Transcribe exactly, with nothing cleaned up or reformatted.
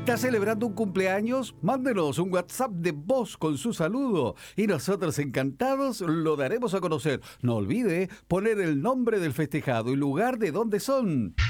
¿Está celebrando un cumpleaños? Mándenos un WhatsApp de voz con su saludo y nosotros encantados lo daremos a conocer. No olvide poner el nombre del festejado y lugar de donde son.